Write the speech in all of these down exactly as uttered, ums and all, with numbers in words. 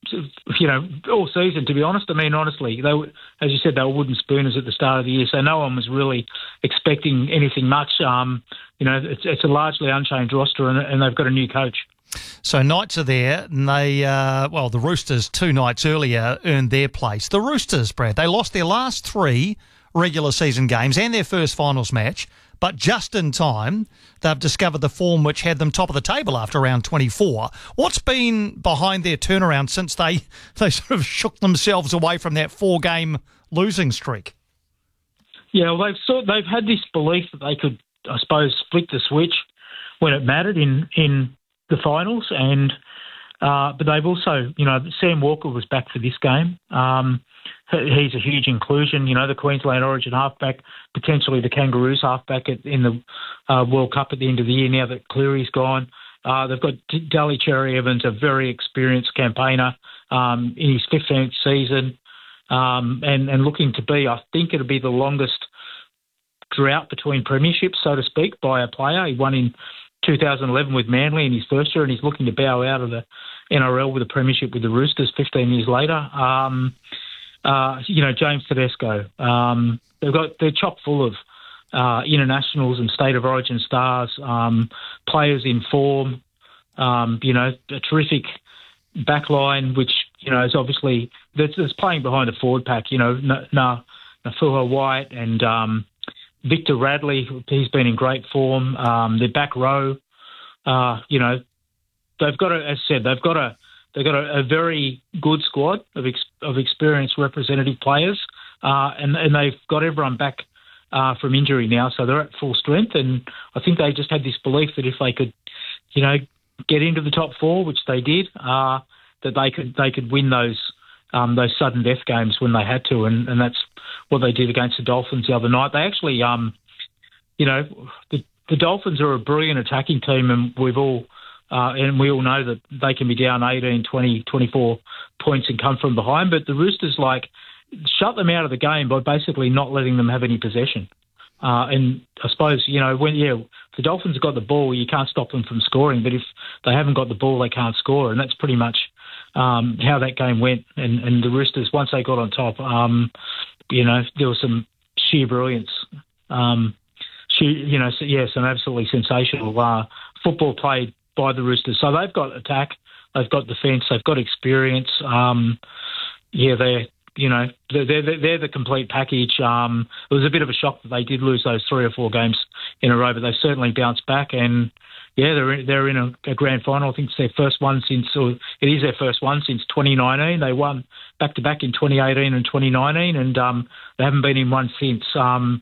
you know, all season, to be honest. I mean, honestly, they were, as you said, they were wooden spooners at the start of the year, so no one was really expecting anything much. Um, you know, it's, it's a largely unchanged roster, and, and they've got a new coach. So Knights are there, and they, uh, well, the Roosters two nights earlier earned their place. The Roosters, Brad, they lost their last three regular season games and their first finals match, but just in time, they've discovered the form which had them top of the table after round twenty-four. What's been behind their turnaround since they, they sort of shook themselves away from that four-game losing streak? Yeah, well, they've sort they've had this belief that they could, I suppose, flick the switch when it mattered in in the finals, and uh, but they've also, you know, Sam Walker was back for this game. Um, He's a huge inclusion, you know, the Queensland Origin halfback, potentially the Kangaroos halfback at, in the uh, World Cup at the end of the year now that Cleary's gone. Uh, they've got Daly Cherry Evans, a very experienced campaigner um, in his fifteenth season um, and, and looking to be, I think it'll be the longest drought between premierships, so to speak, by a player. He won in two thousand eleven with Manly in his first year, and he's looking to bow out of the N R L with a premiership with the Roosters fifteen years later. Um Uh, you know, James Tedesco. Um, they've got they're chock full of uh, internationals and state of origin stars, um, players in form. Um, you know, a terrific backline, which you know is obviously that's, that's playing behind a forward pack. You know, Na Nafuha White and um, Victor Radley. He's been in great form. Um, their back row. Uh, you know, they've got a, as I said, they've got a. They've got a, a very good squad of ex, of experienced representative players, uh, and, and they've got everyone back uh, from injury now, so they're at full strength. And I think they just had this belief that if they could, you know, get into the top four, which they did, uh, that they could they could win those um, those sudden death games when they had to, and, and that's what they did against the Dolphins the other night. They actually, um, you know, the, the Dolphins are a brilliant attacking team, and we've all. Uh, and we all know that they can be down eighteen, twenty, twenty-four points and come from behind. But the Roosters, like, shut them out of the game by basically not letting them have any possession. Uh, and I suppose, you know, when, yeah, if the Dolphins have got the ball, you can't stop them from scoring. But if they haven't got the ball, they can't score. And that's pretty much um, how that game went. And, and the Roosters, once they got on top, um, you know, there was some sheer brilliance. Um, sheer, you know, so, yeah, some absolutely sensational uh, football played by the Roosters. So they've got attack, they've got defence, they've got experience. Um, yeah, they're, you know, they're, they're, they're the complete package. Um, it was a bit of a shock that they did lose those three or four games in a row, but they certainly bounced back. And, yeah, they're in, they're in a, a grand final. I think it's their first one since, or it is their first one since twenty nineteen. They won back-to-back in twenty eighteen and twenty nineteen, and um, they haven't been in one since. Um,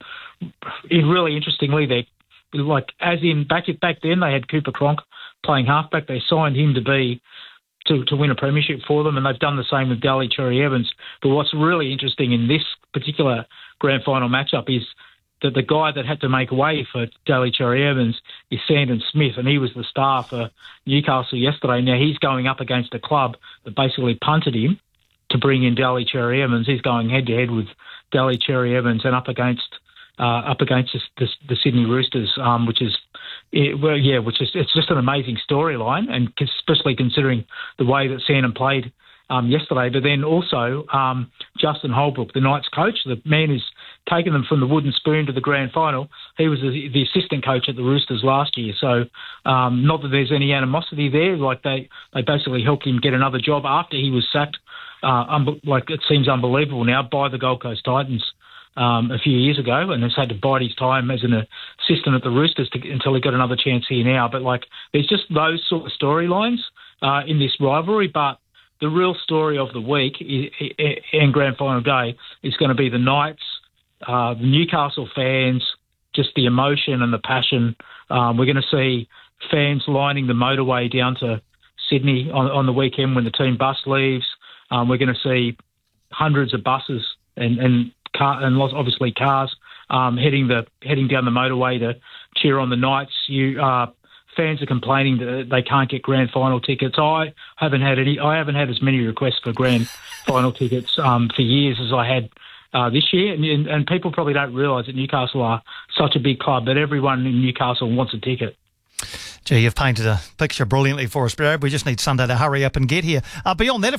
it really interestingly, they like as in back back then they had Cooper Cronk playing halfback. They signed him to be to, to win a premiership for them, and they've done the same with Daly Cherry Evans. But what's really interesting in this particular grand final matchup is that the guy that had to make way for Daly Cherry Evans is Sandon Smith, and he was the star for Newcastle yesterday. Now he's going up against a club that basically punted him to bring in Daly Cherry Evans. He's going head to head with Daly Cherry Evans and up against uh, up against the, the, the Sydney Roosters, um, which is it, well, yeah, which is it's just an amazing storyline, and especially considering the way that Sandon played um, yesterday. But then also um, Justin Holbrook, the Knights coach, the man who's taken them from the wooden spoon to the grand final. He was the, the assistant coach at the Roosters last year. So um, not that there's any animosity there. Like they, they basically helped him get another job after he was sacked. Uh, um, like it seems unbelievable now by the Gold Coast Titans um, a few years ago, and has had to bide his time as an assistant at the Roosters to, until he got another chance here now. But like, there's just those sort of storylines uh, in this rivalry. But the real story of the week is, and grand final day is going to be the Knights, uh, the Newcastle fans, just the emotion and the passion. Um, we're going to see fans lining the motorway down to Sydney on, on the weekend when the team bus leaves. Um, we're going to see hundreds of buses and and, car, and obviously cars um, heading the heading down the motorway to cheer on the Knights. You uh, fans are complaining that they can't get grand final tickets. I haven't had any. I haven't had as many requests for grand final tickets um, for years as I had uh, this year. And, and, and people probably don't realise that Newcastle are such a big club that everyone in Newcastle wants a ticket. Gee, you've painted a picture brilliantly for us, Brad. We just need Sunday to hurry up and get here. Uh, beyond that,